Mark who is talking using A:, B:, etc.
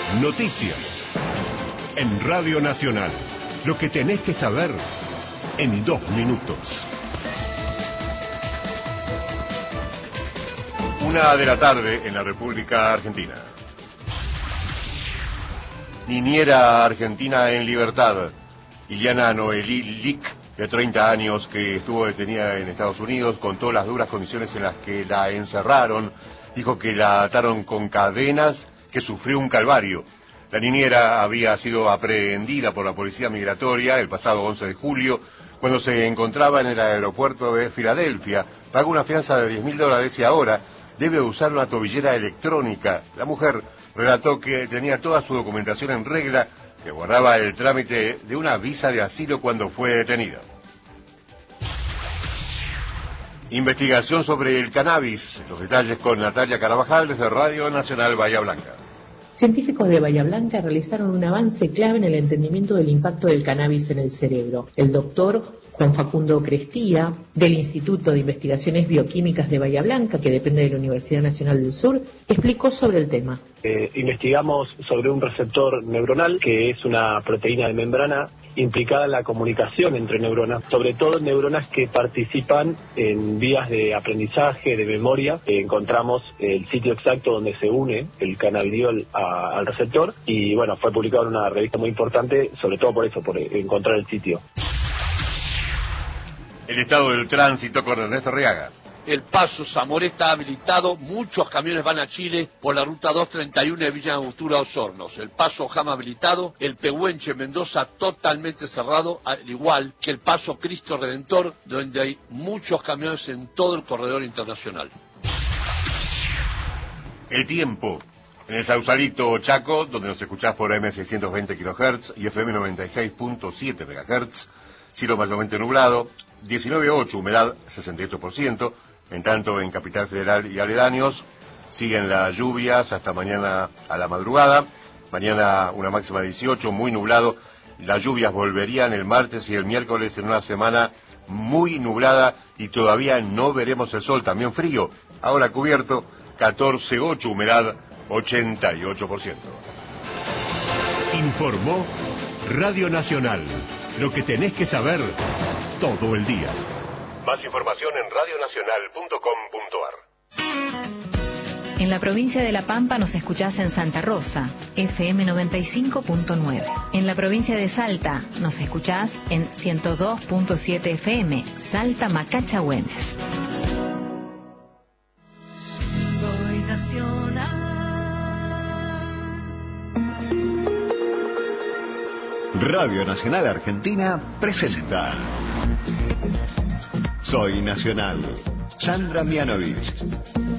A: Noticias. En Radio Nacional. Lo que tenés que saber en 2 minutos. 1:00 p.m. en la República Argentina. Niñera argentina en libertad. Iliana Noelí Lick, de 30 años, que estuvo detenida en Estados Unidos, contó las duras condiciones en las que la encerraron. Dijo que la ataron con cadenas, que sufrió un calvario. La niñera había sido aprehendida por la policía migratoria el pasado 11 de julio, cuando se encontraba en el aeropuerto de Filadelfia. Pagó una fianza de $10.000 y ahora debe usar una tobillera electrónica. La mujer relató que tenía toda su documentación en regla, que guardaba el trámite de una visa de asilo cuando fue detenida. Investigación sobre el cannabis. Los detalles con Natalia Carabajal desde Radio Nacional Bahía Blanca.
B: Científicos de Bahía Blanca realizaron un avance clave en el entendimiento del impacto del cannabis en el cerebro. El doctor Juan Facundo Crestía, del Instituto de Investigaciones Bioquímicas de Bahía Blanca, que depende de la Universidad Nacional del Sur, explicó sobre el tema.
C: Investigamos sobre un receptor neuronal, que es una proteína de membrana implicada en la comunicación entre neuronas, sobre todo neuronas que participan en vías de aprendizaje, de memoria. Encontramos el sitio exacto donde se une el cannabidiol al receptor y bueno, fue publicado en una revista muy importante, sobre todo por eso, por encontrar el sitio.
A: El estado del tránsito con Ernesto Reaga.
D: El paso Zamoré está habilitado, muchos camiones van a Chile por la ruta 231 de Villa Angostura a Osornos. El paso Jama habilitado, el Pehuenche Mendoza totalmente cerrado, al igual que el paso Cristo Redentor, donde hay muchos camiones en todo el corredor internacional.
A: El tiempo. En el Sausalito Chaco, donde nos escuchás por AM620 kHz y FM 96.7 MHz, cielo mayormente nublado, 19.8, humedad 68%. En tanto, en Capital Federal y aledaños siguen las lluvias hasta mañana a la madrugada. Mañana una máxima de 18, muy nublado. Las lluvias volverían el martes y el miércoles en una semana muy nublada y todavía no veremos el sol, también frío. Ahora cubierto, 14.8, humedad 88%. Informó Radio Nacional. Lo que tenés que saber todo el día. Más información en radionacional.com.ar.
E: En la provincia de La Pampa nos escuchás en Santa Rosa, FM 95.9. En la provincia de Salta nos escuchás en 102.7 FM, Salta Macacha Güemes.
F: Soy nacional.
G: Radio Nacional Argentina presenta Soy Nacional. Sandra Mianovich.